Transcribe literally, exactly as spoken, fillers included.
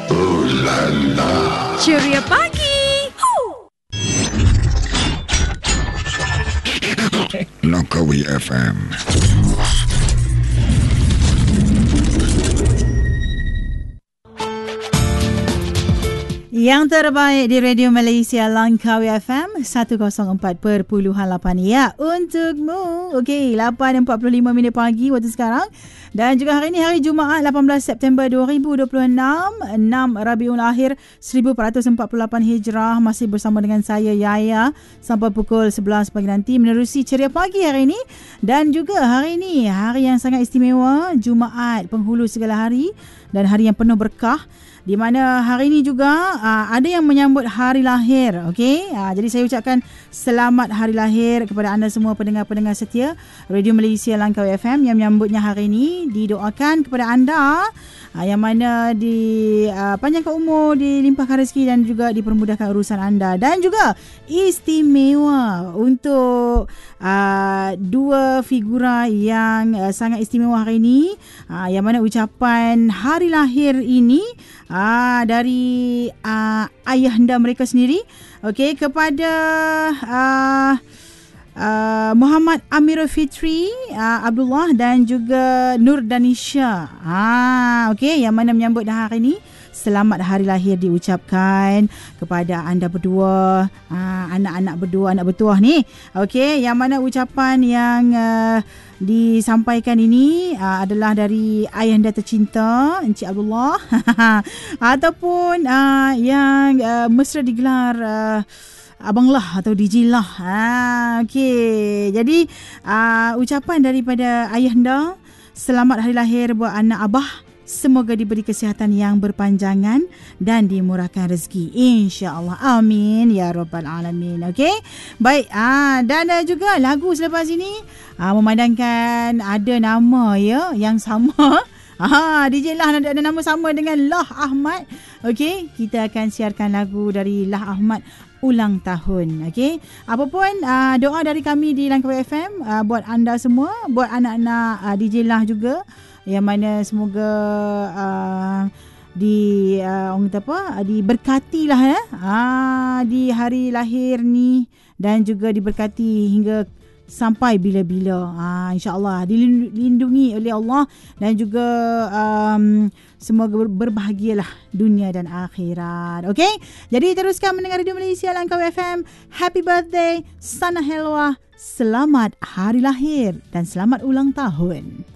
Oh la la. Ceria pagi. Langkawi F M. Yang terbaik di Radio Malaysia Langkawi F M seratus empat perpuluhan lapan. Ya, untukmu. Okey, lapan empat puluh lima minit pagi waktu sekarang. Dan juga hari ini hari Jumaat lapan belas September dua ribu dua puluh enam, enam Rabiul Akhir seribu empat ratus empat puluh lapan Hijrah. Masih bersama dengan saya Yaya sampai pukul sebelas pagi nanti menerusi Ceria Pagi hari ini. Dan juga hari ini hari yang sangat istimewa, Jumaat penghulu segala hari dan hari yang penuh berkah. Di mana hari ini juga uh, ada yang menyambut hari lahir. Okey, uh, jadi saya ucapkan selamat hari lahir kepada anda semua pendengar-pendengar setia Radio Malaysia Langkawi F M yang menyambutnya hari ini. Didoakan kepada anda uh, yang mana di uh, panjangkan umur, dilimpahkan rezeki dan juga dipermudahkan urusan anda. Dan juga istimewa untuk uh, dua figura yang uh, sangat istimewa hari ini, uh, yang mana ucapan hari lahir ini Ah, dari ah, ayahanda mereka sendiri, okey, kepada ah, ah, Muhammad Amirul Fitri ah, Abdullah dan juga Nur Danisha. Ah, okey, yang mana menyambut hari ini. Selamat hari lahir diucapkan kepada anda berdua, ah, anak-anak berdua, anak bertuah ni. Okey, yang mana ucapan yang uh, disampaikan ini uh, adalah dari ayahanda tercinta Encik Abdullah ataupun uh, yang uh, mesra digelar uh, Abang Lah atau D J Lah. Ha, okey. Jadi uh, ucapan daripada ayahanda, selamat hari lahir buat anak abah. Semoga diberi kesihatan yang berpanjangan dan dimurahkan rezeki, insya-Allah. Amin ya rabbal alamin. Okey. Baik, ah dan uh, juga lagu selepas ini ah memandangkan ada nama ya yang sama. Ah, D J Lah ada, ada nama sama dengan Lah Ahmad. Okey, kita akan siarkan lagu dari Lah Ahmad ulang tahun. Okey. Apapun uh, doa dari kami di Langkawi F M uh, buat anda semua, buat anak-anak uh, D J Lah juga, yang mana semoga uh, di uh, orang kata apa, diberkatilah ya uh, di hari lahir ni dan juga diberkati hingga sampai bila-bila. Uh, InsyaAllah dilindungi oleh Allah dan juga um, semoga berbahagialah dunia dan akhirat. Okey, jadi teruskan mendengar Radio Malaysia Langkawi F M. Happy birthday Sana Helwa, selamat hari lahir dan selamat ulang tahun.